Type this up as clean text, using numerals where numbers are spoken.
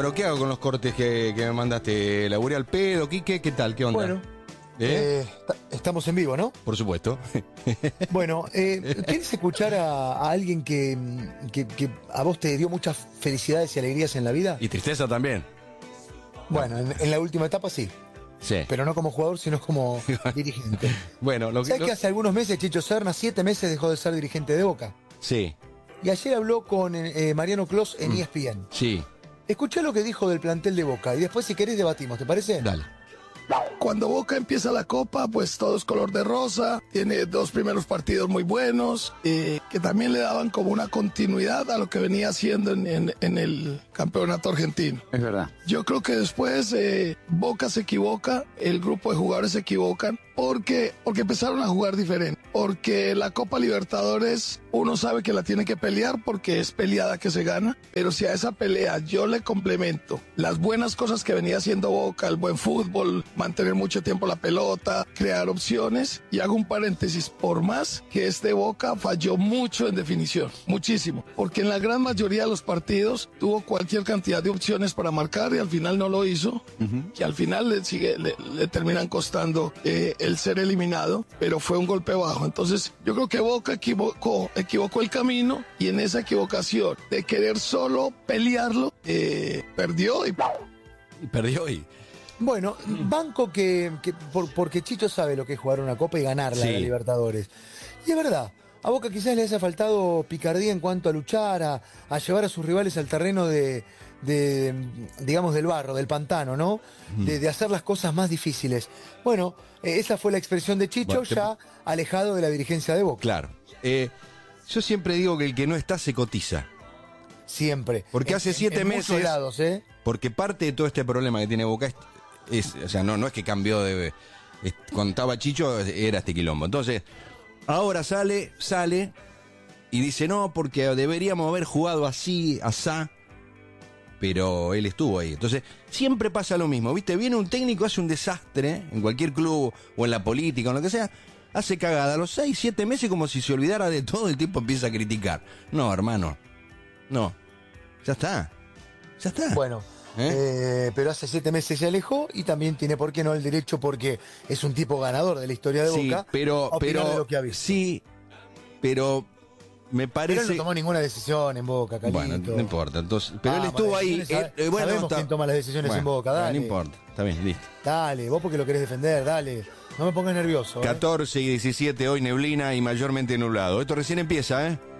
Bueno, ¿qué hago con los cortes que me mandaste? ¿Laburé al pedo? ¿Quique? ¿Qué tal? ¿Qué onda? Bueno, estamos en vivo, ¿no? Por supuesto. Bueno, ¿quieres escuchar a alguien que a vos te dio muchas felicidades y alegrías en la vida? Y tristeza también. Bueno, en la última etapa sí. Sí. Pero no como jugador, sino como dirigente. Bueno, ¿Sabés que hace algunos meses Chicho Serna, 7 meses, dejó de ser dirigente de Boca? Sí. Y ayer habló con Mariano Clos en ESPN. Sí. Escuchá lo que dijo del plantel de Boca y después, si querés, debatimos, ¿te parece? Dale. Cuando Boca empieza la Copa, pues todo es color de rosa, tiene 2 primeros partidos muy buenos, que también le daban como una continuidad a lo que venía haciendo en el campeonato argentino. Es verdad. Yo creo que después Boca se equivoca, el grupo de jugadores se equivocan, porque empezaron a jugar diferente. Porque la Copa Libertadores uno sabe que la tiene que pelear porque es peleada que se gana, pero si a esa pelea yo le complemento las buenas cosas que venía haciendo Boca, el buen fútbol, mantener mucho tiempo la pelota, crear opciones, y hago un paréntesis, por más que este Boca falló mucho en definición, muchísimo, porque en la gran mayoría de los partidos tuvo cualquier cantidad de opciones para marcar y al final no lo hizo, que al final le terminan costando el ser eliminado, pero fue un golpe bajo. Entonces yo creo que Boca equivocó el camino, y en esa equivocación de querer solo pelearlo, perdió y perdió y... Bueno, banco porque Chicho sabe lo que es jugar una Copa y ganarla, Sí. la Libertadores. Y es verdad, a Boca quizás le haya faltado picardía en cuanto a luchar, a llevar a sus rivales al terreno digamos, del barro, del pantano, ¿no? De hacer las cosas más difíciles. Bueno, esa fue la expresión de Chicho, Bueno, ya alejado de la dirigencia de Boca. Claro. Yo siempre digo que el que no está se cotiza. Siempre. Porque hace 7 en meses... muchos lados, ¿eh? Porque parte de todo este problema que tiene Boca o sea, no es que cambió cuando estaba Chicho era este quilombo. Entonces, ahora sale y dice, no, porque deberíamos haber jugado así, asá, pero él estuvo ahí. Entonces, siempre pasa lo mismo, ¿viste? Viene un técnico, hace un desastre en cualquier club o en la política o en lo que sea, hace cagada. A los 6, 7 meses, como si se olvidara de todo, el tiempo empieza a criticar. No, hermano, no. Ya está. Bueno, pero hace 7 meses se alejó y también tiene, ¿por qué no?, el derecho, porque es un tipo ganador de la historia de Boca, a opinar de lo que ha visto. Sí, pero me parece... Pero él no tomó ninguna decisión en Boca, Calito. Bueno, no importa, entonces, pero él estuvo ahí. Sabemos quién toma las decisiones en Boca, dale. No importa, está bien, listo. Dale, vos porque lo querés defender, dale. No me pongas nervioso. 14 y 17 hoy, neblina y mayormente nublado. Esto recién empieza, ¿eh?